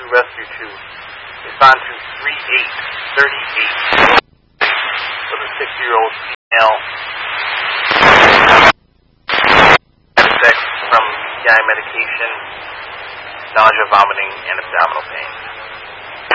Rescue 2. Respond to 3838 with a 6-year-old female. Side effects from UTI medication, nausea, vomiting, and abdominal pain.